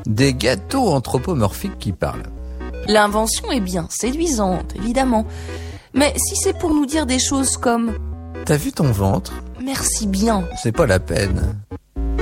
Des gâteaux anthropomorphiques qui parlent. L'invention est bien séduisante, évidemment. Mais si c'est pour nous dire des choses comme T'as vu ton ventre? « Merci bien », C'est pas la peine.